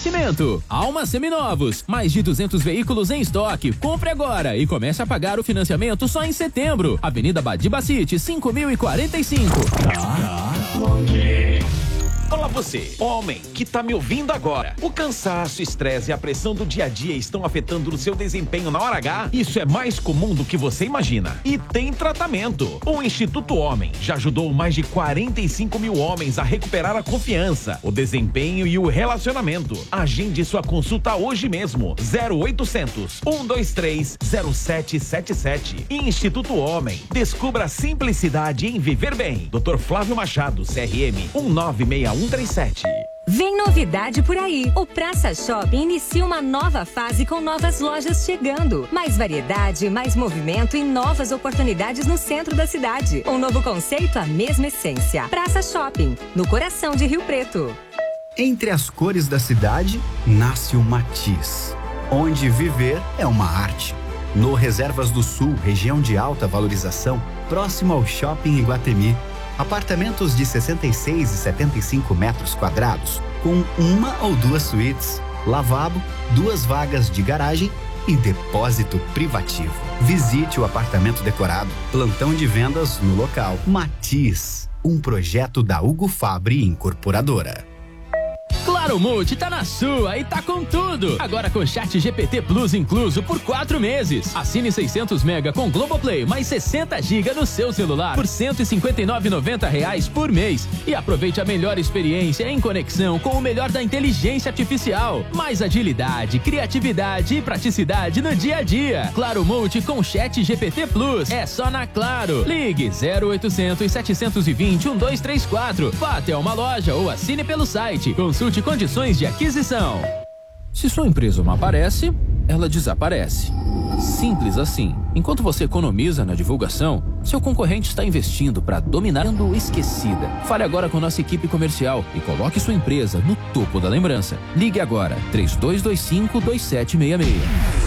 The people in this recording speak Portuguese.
abastecimento. Alma Seminovos, mais de 200 veículos em estoque. Compre agora e comece a pagar o financiamento só em setembro. Avenida Badibacite, 5045. Olá você, homem que tá me ouvindo agora. O cansaço, o estresse e a pressão do dia a dia estão afetando o seu desempenho na hora H? Isso é mais comum do que você imagina. E tem tratamento. O Instituto Homem já ajudou mais de 45 mil homens a recuperar a confiança, o desempenho e o relacionamento. Agende sua consulta hoje mesmo. 0800 123 0777. Instituto Homem. Descubra a simplicidade em viver bem. Dr. Flávio Machado, CRM 196137. Vem novidade por aí. O Praça Shopping inicia uma nova fase com novas lojas chegando. Mais variedade, mais movimento e novas oportunidades no centro da cidade. Um novo conceito, a mesma essência. Praça Shopping, no coração de Rio Preto. Entre as cores da cidade, nasce o matiz, onde viver é uma arte. No Reservas do Sul, região de alta valorização, próximo ao Shopping Iguatemi. Apartamentos de 66 e 75 metros quadrados, com uma ou duas suítes, lavabo, 2 vagas de garagem e depósito privativo. Visite o apartamento decorado, plantão de vendas no local. Matiz, um projeto da Hugo Fabri Incorporadora. Claro Multi tá na sua e tá com tudo. Agora com Chat GPT Plus incluso por 4 meses. Assine 600 mega com Globoplay mais 60 GB no seu celular por R$ 159,90 por mês. E aproveite a melhor experiência em conexão com o melhor da inteligência artificial. Mais agilidade, criatividade e praticidade no dia a dia. Claro Multi com Chat GPT Plus. É só na Claro. Ligue 0800 720 1234. Vá até uma loja ou assine pelo site. Consulte condições de aquisição. Se sua empresa não aparece, ela desaparece. Simples assim. Enquanto você economiza na divulgação, seu concorrente está investindo para dominar sendo esquecida. Fale agora com nossa equipe comercial e coloque sua empresa no topo da lembrança. Ligue agora 3225-2766.